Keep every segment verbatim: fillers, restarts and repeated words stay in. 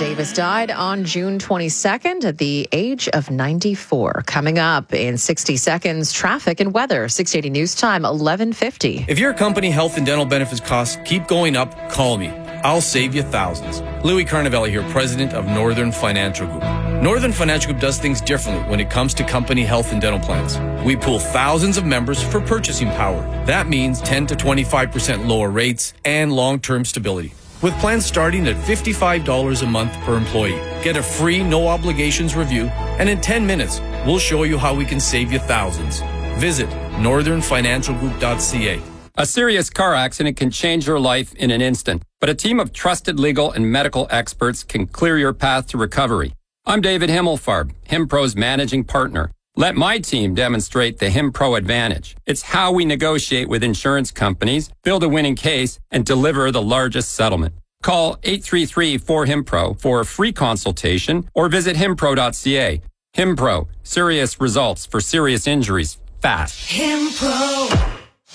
Davis died on June twenty-second at the age of ninety-four. Coming up in sixty seconds, traffic and weather. six eighty News Time, eleven fifty. If your company health and dental benefits costs keep going up, call me. I'll save you thousands. Louis Carnavelli here, president of Northern Financial Group. Northern Financial Group does things differently when it comes to company health and dental plans. We pool thousands of members for purchasing power. That means ten to twenty-five percent lower rates and long-term stability. With plans starting at fifty-five dollars a month per employee. Get a free, no-obligations review, and in ten minutes, we'll show you how we can save you thousands. Visit northern financial group dot c a. A serious car accident can change your life in an instant, but a team of trusted legal and medical experts can clear your path to recovery. I'm David Himmelfarb, HimPro's managing partner. Let my team demonstrate the HimPro advantage. It's how we negotiate with insurance companies, build a winning case, and deliver the largest settlement. Call eight three three, four, HIMPRO for a free consultation or visit himpro dot c a. HimPro, serious results for serious injuries, fast. HimPro.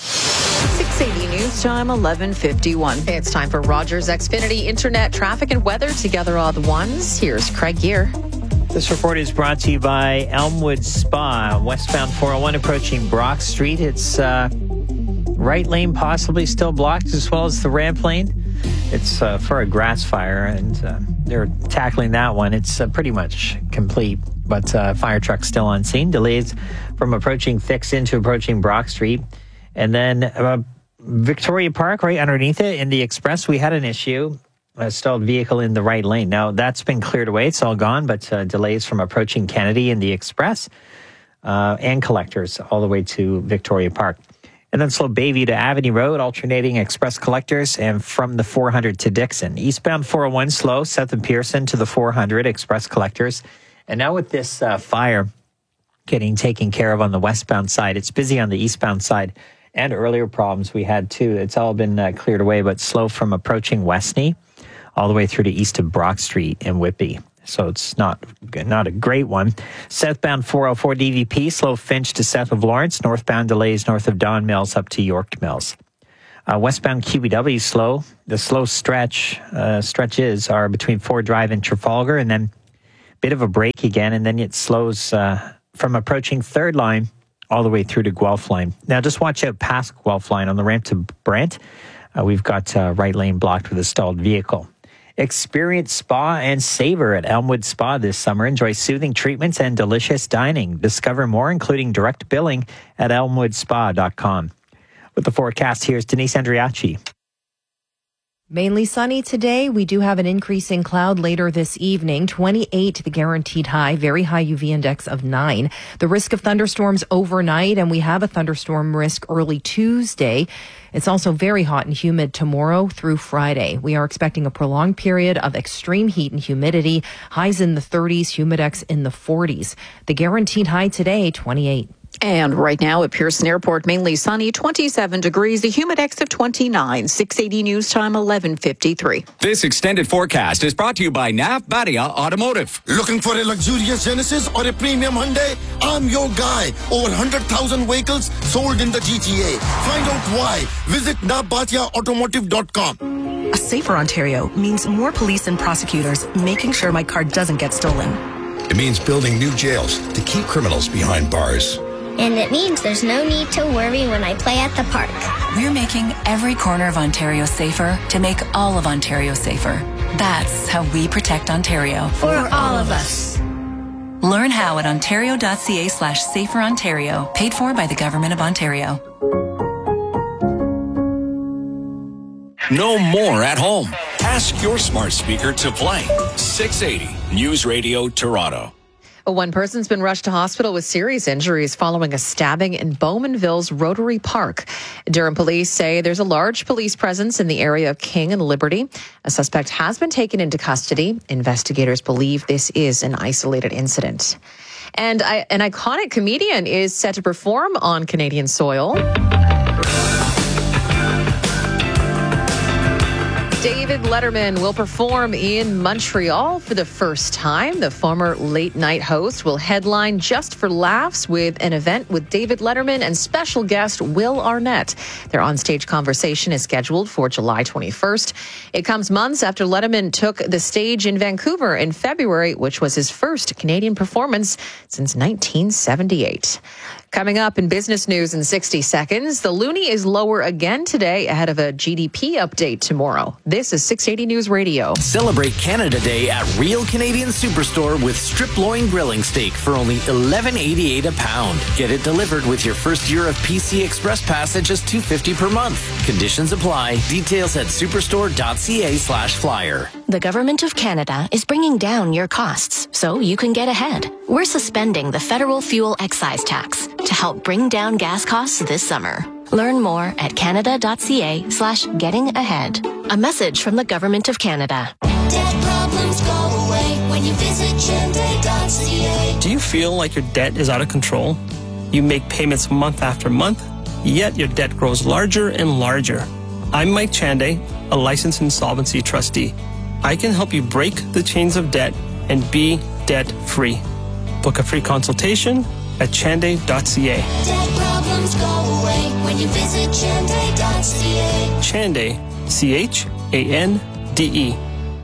six eighty News Time, eleven fifty-one. It's time for Rogers Xfinity Internet Traffic and Weather. Together all the ones. Here's Craig Gear. This report is brought to you by Elmwood Spa, westbound four oh one approaching Brock Street. It's uh, right lane possibly still blocked, as well as the ramp lane. It's uh, for a grass fire, and uh, they're tackling that one. It's uh, pretty much complete, but uh, fire truck still on scene. Delays from approaching Thixton to approaching Brock Street. And then uh, Victoria Park, right underneath it, in the express, we had an issue. A stalled vehicle in the right lane. Now, that's been cleared away. It's all gone, but uh, delays from approaching Kennedy in the express uh, and collectors all the way to Victoria Park. And then slow Bayview to Avenue Road, alternating express collectors, and from the four hundred to Dixon. Eastbound four oh one slow, south of Pearson to the four hundred, express collectors. And now with this uh, fire getting taken care of on the westbound side, it's busy on the eastbound side. And earlier problems we had too. It's all been uh, cleared away, but slow from approaching Westney all the way through to east of Brock Street in Whitby. So it's not not a great one. Southbound four oh four D V P, slow Finch to south of Lawrence. Northbound delays north of Don Mills up to York Mills. Uh, westbound Q B W slow. The slow stretch uh, stretches are between Ford Drive and Trafalgar, and then a bit of a break again, and then it slows uh, from approaching Third Line all the way through to Guelph Line. Now just watch out past Guelph Line on the ramp to Brent. Uh, we've got uh, right lane blocked with a stalled vehicle. Experience spa and savor at Elmwood Spa this summer. Enjoy soothing treatments and delicious dining. Discover more, including direct billing, at elmwood spa dot com. With the forecast, here's Denise Andriachi. Mainly sunny today. We do have an increase in cloud later this evening. twenty-eight, the guaranteed high, very high U V index of nine. The risk of thunderstorms overnight, and we have a thunderstorm risk early Tuesday. It's also very hot and humid tomorrow through Friday. We are expecting a prolonged period of extreme heat and humidity. Highs in the thirties, humidex in the forties. The guaranteed high today, twenty-eight. And right now at Pearson Airport, mainly sunny, twenty-seven degrees, the humidex of twenty-nine. six eighty News Time, eleven fifty-three. This extended forecast is brought to you by Nav Badia Automotive. Looking for a luxurious Genesis or a premium Hyundai? I'm your guy. Over one hundred thousand vehicles sold in the G T A. Find out why. Visit nav badia automotive dot com. A safer Ontario means more police and prosecutors making sure my car doesn't get stolen. It means building new jails to keep criminals behind bars. And it means there's no need to worry when I play at the park. We're making every corner of Ontario safer to make all of Ontario safer. That's how we protect Ontario. For all of us. Learn how at ontario.ca slash safer Ontario. Paid for by the Government of Ontario. No more at home. Ask your smart speaker to play six eighty News Radio Toronto. One person's been rushed to hospital with serious injuries following a stabbing in Bowmanville's Rotary Park. Durham police say there's a large police presence in the area of King and Liberty. A suspect has been taken into custody. Investigators believe this is an isolated incident. And I, an iconic comedian is set to perform on Canadian soil. David Letterman will perform in Montreal for the first time. The former late-night host will headline Just for Laughs with an event with David Letterman and special guest Will Arnett. Their onstage conversation is scheduled for July twenty-first. It comes months after Letterman took the stage in Vancouver in February, which was his first Canadian performance since nineteen seventy-eight. Coming up in business news in sixty seconds, the loonie is lower again today ahead of a G D P update tomorrow. This is six eighty News Radio. Celebrate Canada Day at Real Canadian Superstore with strip loin grilling steak for only eleven eighty-eight a pound. Get it delivered with your first year of P C Express Pass at just two fifty per month. Conditions apply. Details at superstore.ca slash flyer. The Government of Canada is bringing down your costs so you can get ahead. We're suspending the federal fuel excise tax to help bring down gas costs this summer. Learn more at canada.ca slash getting ahead. A message from the Government of Canada. Debt problems go away when you visit chende dot c a. Do you feel like your debt is out of control? You make payments month after month, yet your debt grows larger and larger. I'm Mike Chande, a licensed insolvency trustee. I can help you break the chains of debt and be debt-free. Book a free consultation at chande dot c a. Debt problems go away when you visit chende dot c a. Chande, C H A N D E.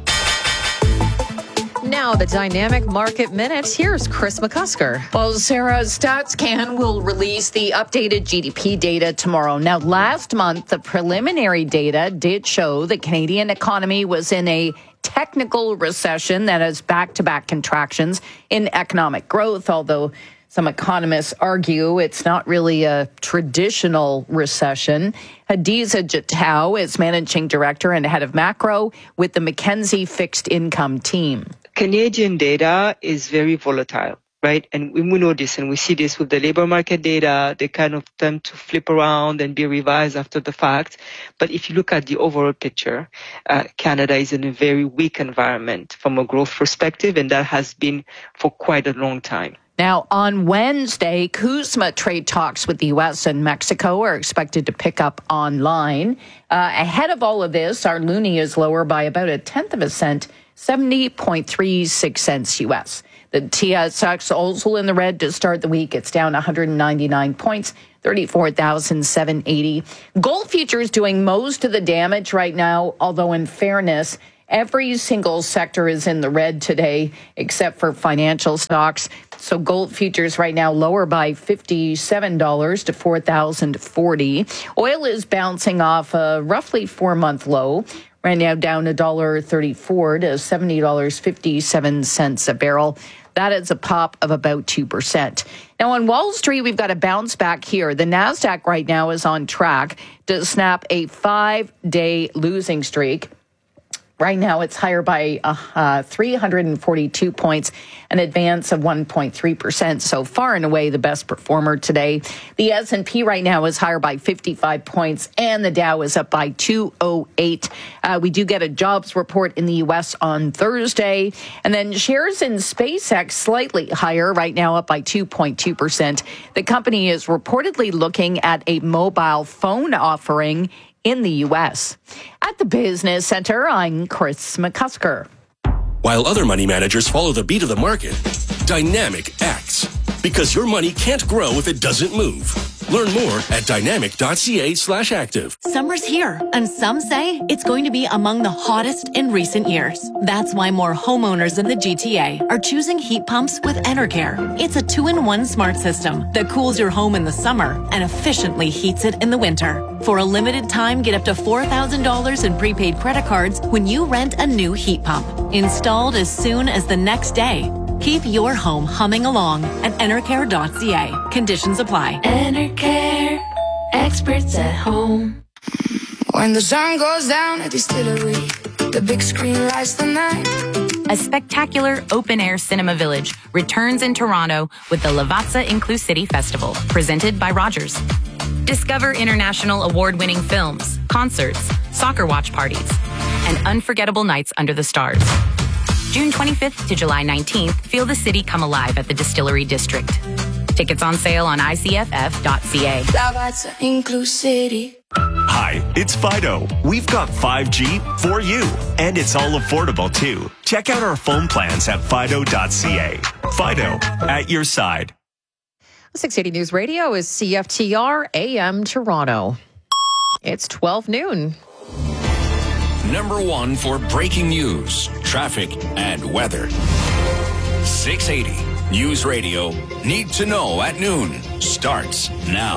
Now, the Dynamic Market Minute. Here's Chris McCusker. Well, Sarah, StatsCan will release the updated G D P data tomorrow. Now, last month, the preliminary data did show the Canadian economy was in a technical recession that has back-to-back contractions in economic growth, although some economists argue it's not really a traditional recession. Hadiza Jatau is managing director and head of macro with the McKinsey Fixed Income team. Canadian data is very volatile, right? And we know this, and we see this with the labor market data. They kind of tend to flip around and be revised after the fact. But if you look at the overall picture, uh, Canada is in a very weak environment from a growth perspective, and that has been for quite a long time. Now, on Wednesday, CUSMA trade talks with the U S and Mexico are expected to pick up online. Uh, ahead of all of this, our loonie is lower by about a tenth of a cent, seventy point three six cents U S. The T S X also in the red to start the week. It's down one hundred ninety-nine points, thirty-four thousand seven hundred eighty. Gold futures doing most of the damage right now, although in fairness, every single sector is in the red today, except for financial stocks. So gold futures right now lower by fifty-seven dollars to four thousand forty. Oil is bouncing off a roughly four-month low. Right now down one dollar thirty-four to seventy dollars and fifty-seven cents a barrel. That is a pop of about two percent. Now on Wall Street, we've got a bounce back here. The NASDAQ right now is on track to snap a five-day losing streak. Right now, it's higher by uh, uh, three hundred forty-two points, an advance of one point three percent. So far and away, the best performer today. The S and P right now is higher by fifty-five points, and the Dow is up by two oh eight. Uh, we do get a jobs report in the U S on Thursday. And then shares in SpaceX slightly higher, right now up by two point two percent. The company is reportedly looking at a mobile phone offering in the U S. At the Business Center, I'm Chris McCusker. While other money managers follow the beat of the market, Dynamic acts. Because your money can't grow if it doesn't move. Learn more at dynamic.ca slash active. Summer's here, and some say it's going to be among the hottest in recent years. That's why more homeowners in the G T A are choosing heat pumps with Enercare. It's a two-in-one smart system that cools your home in the summer and efficiently heats it in the winter. For a limited time, get up to four thousand dollars in prepaid credit cards when you rent a new heat pump. Installed as soon as the next day. Keep your home humming along at enercare dot c a. Conditions apply. Enercare, experts at home. When the sun goes down at Distillery, the big screen lights the night. A spectacular open-air cinema village returns in Toronto with the Lavazza Inclusivity Festival, presented by Rogers. Discover international award-winning films, concerts, soccer watch parties, and unforgettable nights under the stars. June twenty-fifth to July nineteenth, feel the city come alive at the Distillery District. Tickets on sale on I C F F dot C A. Lavazza Inclusivity. Hi, it's Fido. We've got five G for you, and it's all affordable too. Check out our phone plans at fido dot c a. Fido, at your side. six eighty News Radio is C F T R A M Toronto. It's twelve noon. Number one for breaking news, traffic, and weather. six eighty News Radio. Need to know at noon starts now.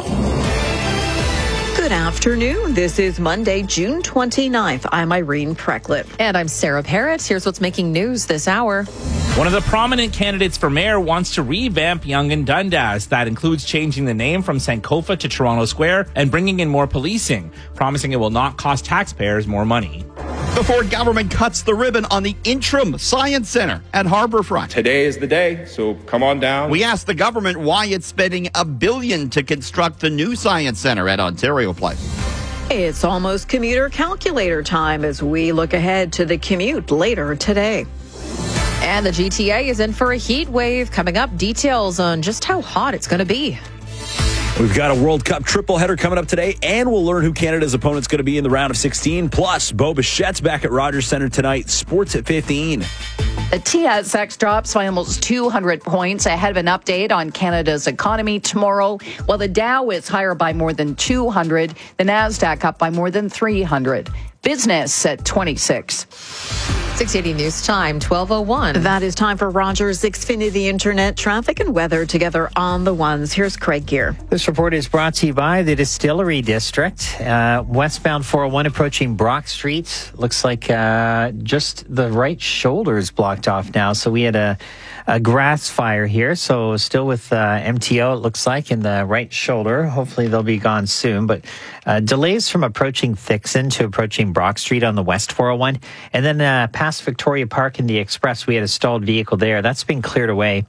Good afternoon. This is Monday, June twenty-ninth. I'm Irene Precklett. And I'm Sarah Parrott. Here's what's making news this hour. One of the prominent candidates for mayor wants to revamp Yonge and Dundas. That includes changing the name from Sankofa to Toronto Square and bringing in more policing, promising it will not cost taxpayers more money. The Ford government cuts the ribbon on the Interim Science Centre at Harbourfront. Today is the day, so come on down. We asked the government why it's spending a billion to construct the new Science Centre at Ontario Place. It's almost commuter calculator time as we look ahead to the commute later today. And the G T A is in for a heat wave. Coming up, details on just how hot it's going to be. We've got a World Cup triple header coming up today, and we'll learn who Canada's opponent's going to be in the round of sixteen. Plus, Bo Bichette's back at Rogers Centre tonight. Sports at fifteen. The T S X drops by almost two hundred points ahead of an update on Canada's economy tomorrow, while the Dow is higher by more than two hundred, the NASDAQ up by more than three hundred. Business at twenty-six. six eighty News Time, twelve oh one. That is time for Rogers Xfinity Internet traffic and weather together on the ones. Here's Craig Gear. This report is brought to you by the Distillery District. Uh, westbound four oh one approaching Brock Street. Looks like uh, just the right shoulder is blocked off now. So we had a, a grass fire here. So still with uh, M T O, it looks like, in the right shoulder. Hopefully they'll be gone soon. But uh, delays from approaching Thixon to approaching Brock Street on the west four oh one. And then uh, past Victoria Park in the Express, we had a stalled vehicle there. That's been cleared away.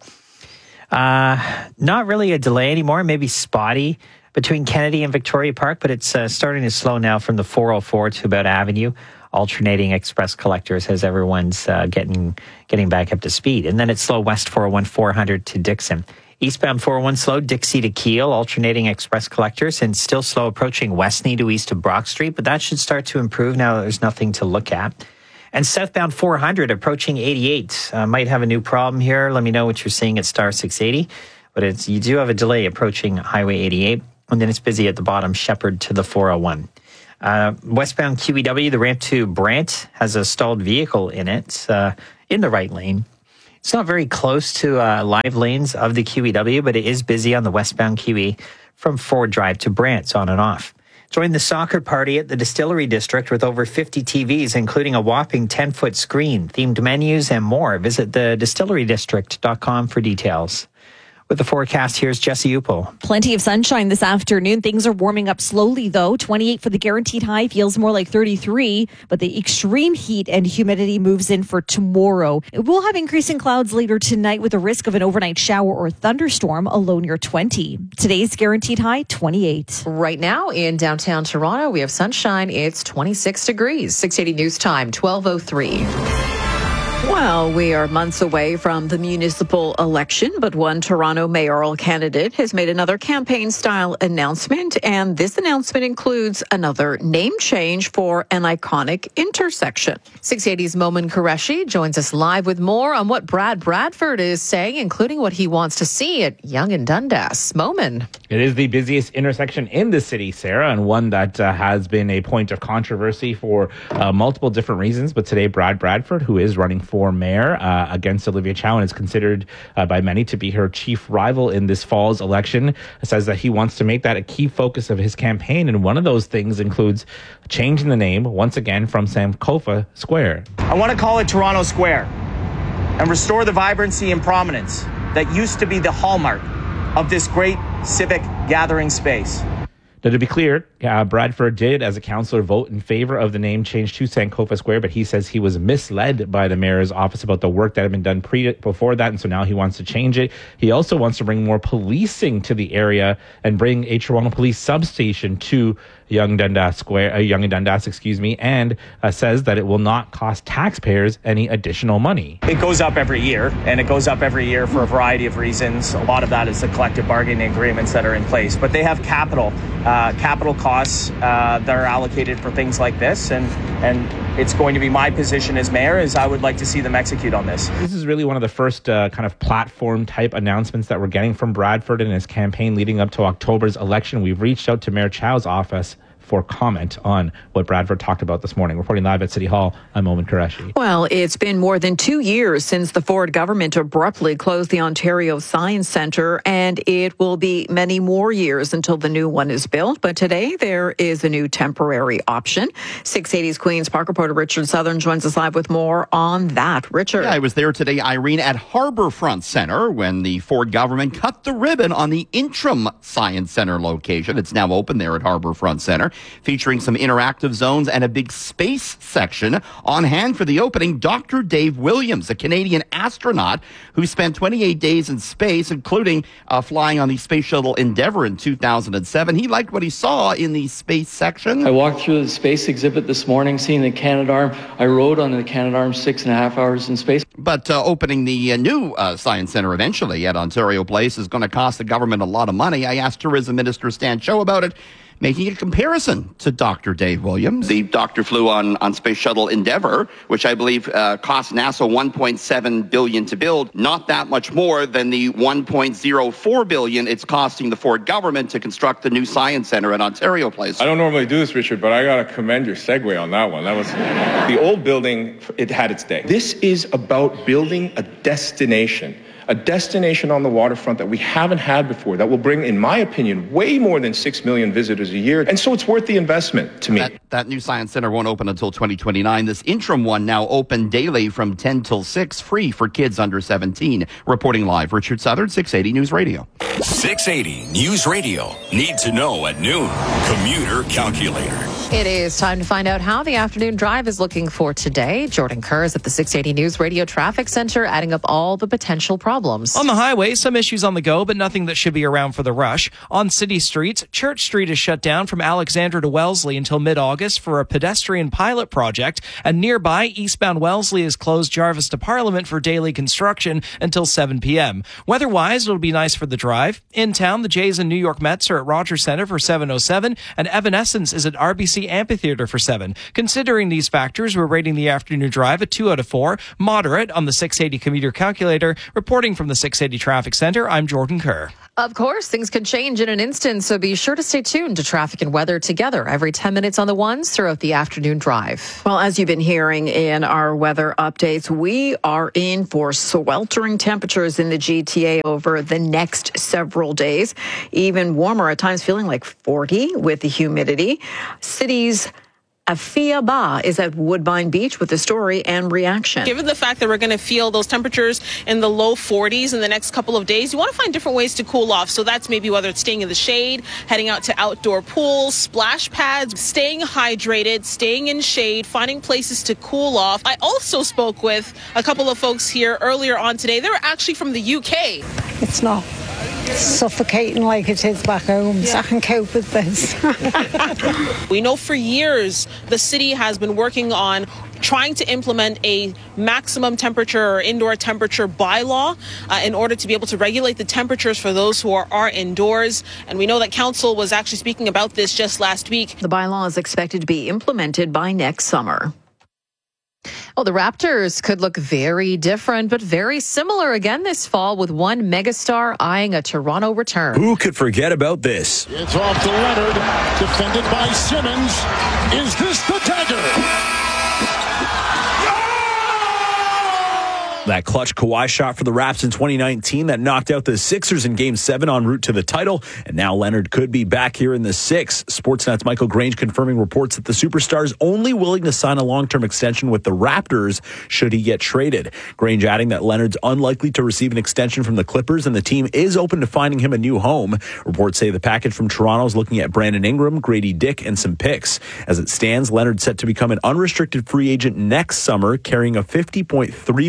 Uh, not really a delay anymore, maybe spotty between Kennedy and Victoria Park, but it's uh, starting to slow now from the four oh four to about Avenue, alternating express collectors as everyone's uh, getting getting back up to speed. And then it's slow west four oh one, four hundred to Dixon. Eastbound four oh one slow, Dixie to Keele, alternating express collectors, and still slow approaching Westney to east of Brock Street, but that should start to improve now that there's nothing to look at. And southbound four hundred approaching eighty-eight. Uh, might have a new problem here. Let me know what you're seeing at star six eighty. But it's you do have a delay approaching Highway eighty-eight. And then it's busy at the bottom, Shepherd to the four oh one. Uh, westbound Q E W, the ramp to Brant, has a stalled vehicle in it, uh, in the right lane. It's not very close to uh, live lanes of the Q E W, but it is busy on the westbound Q E from Ford Drive to Brant, on and off. Join the soccer party at the Distillery District with over fifty T Vs, including a whopping ten-foot screen, themed menus, and more. Visit the distillery district dot com for details. With the forecast, here's Jesse Upel. Plenty of sunshine this afternoon. Things are warming up slowly, though. twenty-eight for the guaranteed high, feels more like thirty-three. But the extreme heat and humidity moves in for tomorrow. We'll have increasing clouds later tonight with a risk of an overnight shower or thunderstorm, a low near twenty. Today's guaranteed high, twenty-eight. Right now in downtown Toronto, we have sunshine. It's twenty-six degrees. six eighty News Time, twelve oh three. Well, we are months away from the municipal election, but one Toronto mayoral candidate has made another campaign-style announcement, and this announcement includes another name change for an iconic intersection. six eighty's Momin Qureshi joins us live with more on what Brad Bradford is saying, including what he wants to see at Yonge and Dundas. Momin. It is the busiest intersection in the city, Sarah, and one that uh, has been a point of controversy for uh, multiple different reasons. But today, Brad Bradford, who is running for For mayor uh, against Olivia Chow and is considered uh, by many to be her chief rival in this fall's election, says that he wants to make that a key focus of his campaign. And one of those things includes changing the name once again from Sankofa Square. I want to call it Toronto Square and restore the vibrancy and prominence that used to be the hallmark of this great civic gathering space. Now, to be clear, uh, Bradford did, as a councillor, vote in favor of the name change to Sankofa Square, but he says he was misled by the mayor's office about the work that had been done pre- before that, and so now he wants to change it. He also wants to bring more policing to the area and bring a Toronto Police substation to Young Dundas Square, uh, Young and Dundas, excuse me, and uh, says that it will not cost taxpayers any additional money. It goes up every year, and it goes up every year for a variety of reasons. A lot of that is the collective bargaining agreements that are in place, but they have capital, uh, capital costs uh, that are allocated for things like this, and and it's going to be my position as mayor is I would like to see them execute on this. This is really one of the first uh, kind of platform type announcements that we're getting from Bradford in his campaign leading up to October's election. We've reached out to Mayor Chow's office for comment on what Bradford talked about this morning. Reporting live at City Hall, I'm Omen Qureshi. Well, it's been more than two years since the Ford government abruptly closed the Ontario Science Centre, and it will be many more years until the new one is built. But today, there is a new temporary option. six eighty's Queen's Park reporter Richard Southern joins us live with more on that. Richard. Yeah, I was there today, Irene, at Harbourfront Centre when the Ford government cut the ribbon on the interim Science Centre location. It's now open there at Harbourfront Centre, featuring some interactive zones and a big space section. On hand for the opening, Doctor Dave Williams, a Canadian astronaut who spent twenty-eight days in space, including uh, flying on the Space Shuttle Endeavour in two thousand seven. He liked what he saw in the space section. I walked through the space exhibit this morning, seeing the Canadarm. I rode on the Canadarm six and a half hours in space. But uh, opening the uh, new uh, Science Centre eventually at Ontario Place is going to cost the government a lot of money. I asked Tourism Minister Stan Cho about it, making a comparison to Doctor Dave Williams. The doctor flew on, on Space Shuttle Endeavour, which I believe uh, cost NASA one point seven billion dollars to build, not that much more than the one point zero four billion dollars it's costing the Ford government to construct the new Science Centre at Ontario Place. I don't normally do this, Richard, but I got to commend your segue on that one. That was the old building, it had its day. This is about building a destination. A destination on the waterfront that we haven't had before that will bring, in my opinion, way more than six million visitors a year. And so it's worth the investment to me. That, that new Science Centre won't open until twenty twenty-nine. This interim one now open daily from ten till six, free for kids under seventeen. Reporting live, Richard Southern, six eighty News Radio. six eighty News Radio. Need to know at noon. Commuter Calculator. It is time to find out how the afternoon drive is looking for today. Jordan Kerr is at the six eighty News Radio Traffic Center, adding up all the potential problems. On the highway, some issues on the go, but nothing that should be around for the rush. On city streets, Church Street is shut down from Alexandra to Wellesley until mid-August for a pedestrian pilot project. And nearby, eastbound Wellesley is closed Jarvis to Parliament for daily construction until seven p.m. Weather-wise, it'll be nice for the drive. In town, the Jays and New York Mets are at Rogers Center for seven oh seven, and Evanescence is at R B C Amphitheater for seven. Considering these factors, we're rating the afternoon drive a two out of four, moderate on the six eighty Commuter Calculator. Reporting from the six eighty Traffic Center, I'm Jordan Kerr. Of course, things can change in an instant, so be sure to stay tuned to traffic and weather together every ten minutes on the ones throughout the afternoon drive. Well, as you've been hearing in our weather updates, we are in for sweltering temperatures in the G T A over the next several days. Even warmer, at times feeling like forty with the humidity. Cities Afia Ba is at Woodbine Beach with the story and reaction. Given the fact that we're going to feel those temperatures in the low forties in the next couple of days, you want to find different ways to cool off. So that's maybe whether it's staying in the shade, heading out to outdoor pools, splash pads, staying hydrated, staying in shade, finding places to cool off. I also spoke with a couple of folks here earlier on today. They were actually from the U K. It's not suffocating like it is back home, yeah. So I can cope with this. We know for years the city has been working on trying to implement a maximum temperature or indoor temperature bylaw uh, in order to be able to regulate the temperatures for those who are, are indoors. And we know that council was actually speaking about this just last week. The bylaw is expected to be implemented by next summer. Well, the Raptors could look very different, but very similar again this fall, with one megastar eyeing a Toronto return. Who could forget about this? It's off to Leonard, defended by Simmons. Is this the dagger? That clutch Kawhi shot for the Raps in twenty nineteen that knocked out the Sixers in Game seven en route to the title. And now Leonard could be back here in the six. Sportsnet's Michael Grange confirming reports that the superstar's only willing to sign a long-term extension with the Raptors should he get traded. Grange adding that Leonard's unlikely to receive an extension from the Clippers and the team is open to finding him a new home. Reports say the package from Toronto is looking at Brandon Ingram, Grady Dick, and some picks. As it stands, Leonard's set to become an unrestricted free agent next summer, carrying a fifty point three million dollars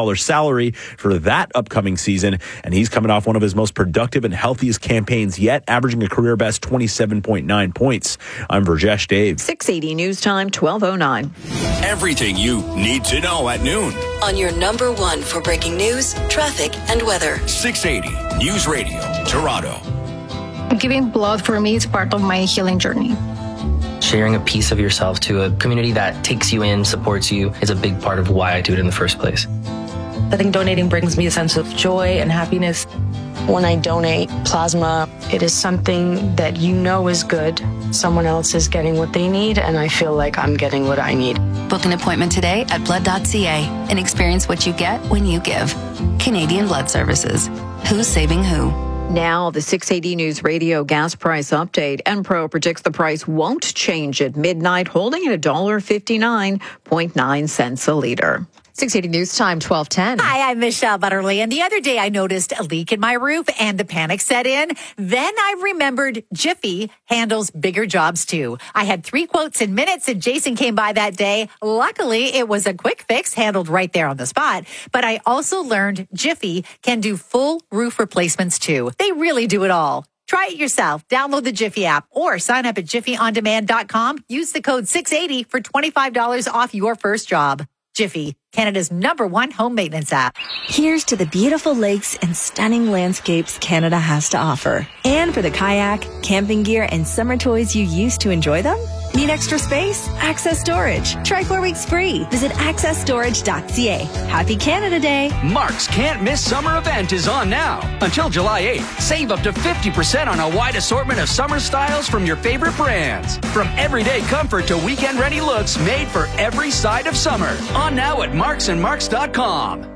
dollars salary for that upcoming season. And he's coming off one of his most productive and healthiest campaigns yet, averaging a career best twenty-seven point nine points. I'm Virjesh Dave. six eighty News Time, twelve oh nine. Everything you need to know at noon. On your number one for breaking news, traffic, and weather. six eighty News Radio, Toronto. Giving blood for me is part of my healing journey. Sharing a piece of yourself to a community that takes you in, supports you, is a big part of why I do it in the first place. I think donating brings me a sense of joy and happiness. When I donate plasma, it is something that you know is good. Someone else is getting what they need, and I feel like I'm getting what I need. Book an appointment today at blood dot c a and experience what you get when you give. Canadian Blood Services. Who's saving who? Now, the six eighty News Radio gas price update. Enpro predicts the price won't change at midnight, holding at one dollar fifty-nine point nine cents a liter. six eighty News Time, twelve ten. Hi, I'm Michelle Butterly, and the other day I noticed a leak in my roof and the panic set in. Then I remembered Jiffy handles bigger jobs too. I had three quotes in minutes and Jason came by that day. Luckily, it was a quick fix handled right there on the spot. But I also learned Jiffy can do full roof replacements too. They really do it all. Try it yourself. Download the Jiffy app or sign up at jiffy on demand dot com. Use the code six eighty for twenty-five dollars off your first job. Jiffy, Canada's number one home maintenance app. Here's to the beautiful lakes and stunning landscapes Canada has to offer. And for the kayak, camping gear, and summer toys you use to enjoy them? Need extra space? Access Storage. Try four weeks free. Visit access storage dot c a. Happy Canada Day. Mark's Can't Miss Summer event is on now. Until July eighth, save up to fifty percent on a wide assortment of summer styles from your favorite brands. From everyday comfort to weekend-ready looks made for every side of summer. On now at marks and marks dot com.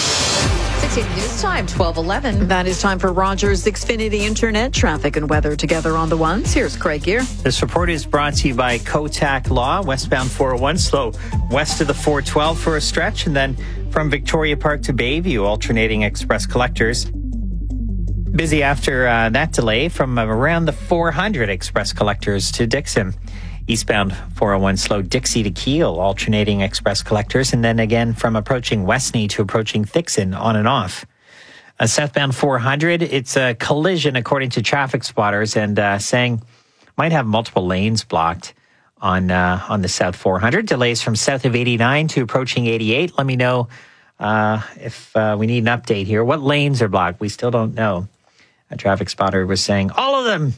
six eighty News Time, twelve eleven. That is time for Rogers Xfinity Internet traffic and weather together on the ones. Here's Craig Gear. This report is brought to you by Kotak Law, westbound four oh one, slow west of the four twelve for a stretch, and then from Victoria Park to Bayview, alternating express collectors. Busy after uh, that delay from around the four hundred express collectors to Dixon. Eastbound four oh one slow Dixie to Kiel, alternating express collectors, and then again from approaching Westney to approaching Thixon, on and off. Uh, southbound four hundred, it's a collision according to traffic spotters, and uh, saying might have multiple lanes blocked on uh, on the south four hundred. Delays from south of eighty-nine to approaching eighty-eight. Let me know uh, if uh, we need an update here. What lanes are blocked? We still don't know. A traffic spotter was saying all of them,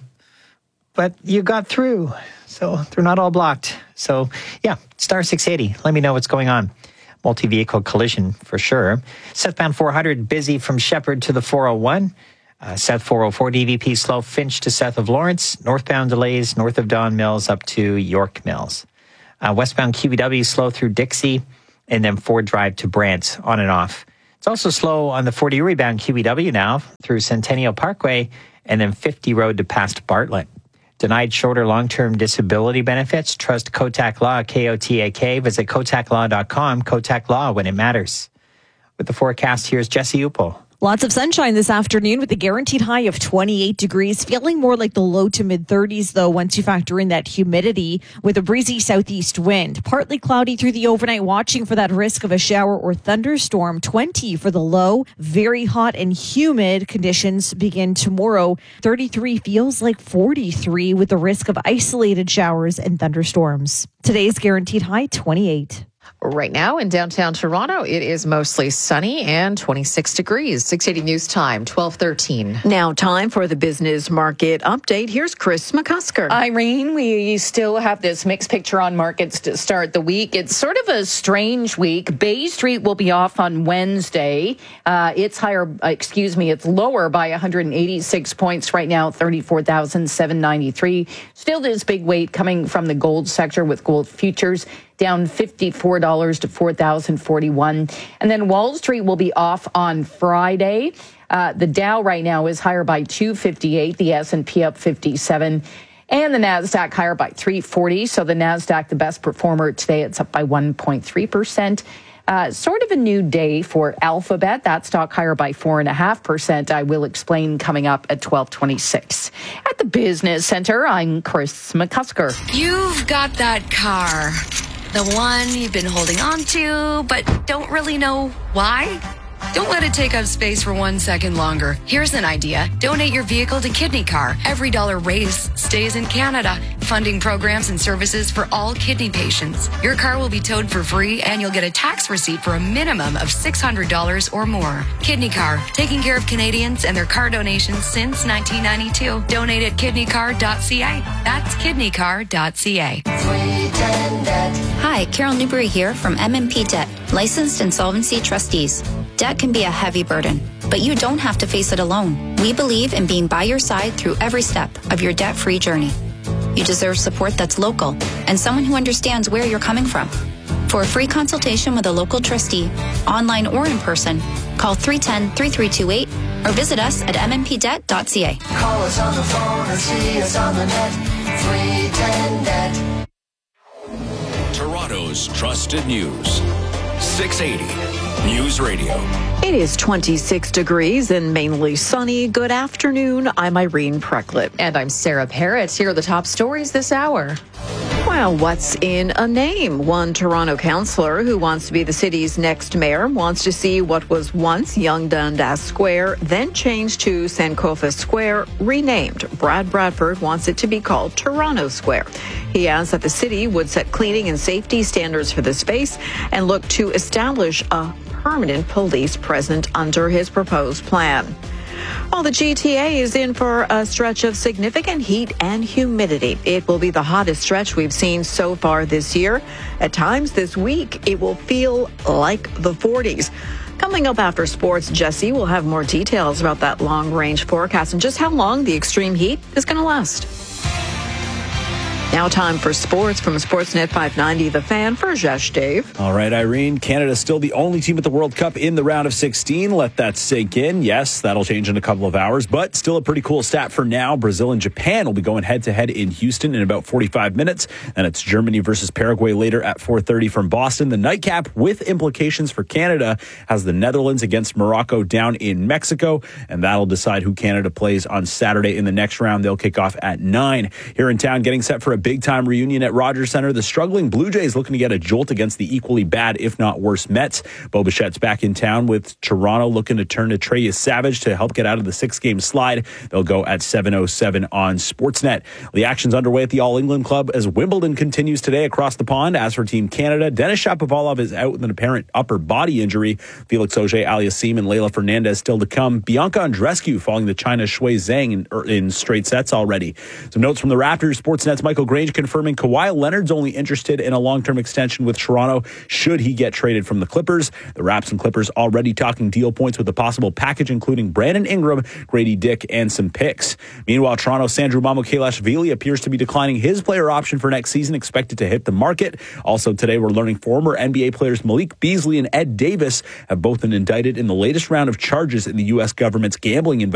but you got through. So they're not all blocked. So, yeah, star six eighty. Let me know what's going on. Multi-vehicle collision for sure. Southbound four hundred, busy from Shepherd to the four oh one. Uh, South four oh four D V P slow Finch to south of Lawrence. Northbound delays north of Don Mills up to York Mills. Uh, westbound Q B W slow through Dixie, and then Ford Drive to Brant, on and off. It's also slow on the forty Erie-bound Q B W now through Centennial Parkway, and then fifty Road to past Bartlett. Denied short or long-term disability benefits? Trust Kotak Law, K O T A K. Visit kotak law dot com. Kotak Law, when it matters. With the forecast, here's Jesse Upel. Lots of sunshine this afternoon with a guaranteed high of twenty-eight degrees. Feeling more like the low to mid thirties, though, once you factor in that humidity with a breezy southeast wind. Partly cloudy through the overnight, watching for that risk of a shower or thunderstorm. twenty for the low. Very hot and humid conditions begin tomorrow. thirty-three feels like forty-three with the risk of isolated showers and thunderstorms. Today's guaranteed high, twenty-eight. Right now in downtown Toronto, it is mostly sunny and twenty-six degrees. six eighty News Time, twelve thirteen. Now time for the business market update. Here's Chris McCusker. Irene, we still have this mixed picture on markets to start the week. It's sort of a strange week. Bay Street will be off on Wednesday. Uh, it's higher, uh, excuse me, it's lower by one hundred eighty-six points right now, thirty-four thousand seven hundred ninety-three. Still this big weight coming from the gold sector with gold futures down fifty-four dollars to four thousand forty-one. And then Wall Street will be off on Friday. Uh, the Dow right now is higher by two fifty-eight, the S and P up fifty-seven, and the NASDAQ higher by three forty. So the NASDAQ, the best performer today, it's up by one point three percent. Uh, sort of a new day for Alphabet. That stock higher by four point five percent. I will explain coming up at twelve twenty-six. At the Business Center, I'm Chris McCusker. You've got that car. The one you've been holding on to, but don't really know why? Don't let it take up space for one second longer. Here's an idea. Donate your vehicle to Kidney Car. Every dollar raised stays in Canada, funding programs and services for all kidney patients. Your car will be towed for free, and you'll get a tax receipt for a minimum of six hundred dollars or more. Kidney Car, taking care of Canadians and their car donations since nineteen ninety-two. Donate at kidney car dot c a. That's kidney car dot c a. Hi, Carol Newbury here from M M P Debt, licensed insolvency trustees. Debt can be a heavy burden, but you don't have to face it alone. We believe in being by your side through every step of your debt-free journey. You deserve support that's local and someone who understands where you're coming from. For a free consultation with a local trustee, online or in person, call three one zero, three three two eight or visit us at m m p debt dot c a. Call us on the phone or see us on the net. three ten debt. Toronto's trusted news. six eighty News Radio. It is twenty-six degrees and mainly sunny. Good afternoon. I'm Irene Precklett. And I'm Sarah Parrott. Here are the top stories this hour. Well, what's in a name? One Toronto councillor who wants to be the city's next mayor wants to see what was once Yonge Dundas Square, then changed to Sankofa Square, renamed. Brad Bradford wants it to be called Toronto Square. He asks that the city would set cleaning and safety standards for the space and look to establish a permanent police presence under his proposed plan. Well, the G T A is in for a stretch of significant heat and humidity. It will be the hottest stretch we've seen so far this year. At times this week, it will feel like the forties. Coming up after sports, Jesse will have more details about that long-range forecast and just how long the extreme heat is going to last. Now time for sports from Sportsnet five ninety, The Fan, for Jesh Dave. All right, Irene. Canada's still the only team at the World Cup in the round of sixteen. Let that sink in. Yes, that'll change in a couple of hours, but still a pretty cool stat for now. Brazil and Japan will be going head-to-head in Houston in about forty-five minutes. And it's Germany versus Paraguay later at four thirty from Boston. The nightcap, with implications for Canada, has the Netherlands against Morocco down in Mexico, and that'll decide who Canada plays on Saturday in the next round. They'll kick off at nine. Here in town, getting set for a big-time reunion at Rogers Centre. The struggling Blue Jays looking to get a jolt against the equally bad, if not worse, Mets. Bo Bichette's back in town, with Toronto looking to turn to Trey Savage to help get out of the six-game slide. They'll go at seven oh seven on Sportsnet. The action's underway at the All-England Club as Wimbledon continues today across the pond. As for Team Canada, Denis Shapovalov is out with an apparent upper body injury. Felix Auger-Aliassime and Leylah Fernandez still to come. Bianca Andreescu falling to China's Shui Zhang in, in straight sets already. Some notes from the Raptors. Sportsnet's Michael Grange confirming Kawhi Leonard's only interested in a long-term extension with Toronto should he get traded from the Clippers. The Raps and Clippers already talking deal points with a possible package including Brandon Ingram, Grady Dick, and some picks. Meanwhile, Toronto's Sandro Mamukelashvili appears to be declining his player option for next season, expected to hit the market. Also today, we're learning former N B A players Malik Beasley and Ed Davis have both been indicted in the latest round of charges in the U S government's gambling investigation.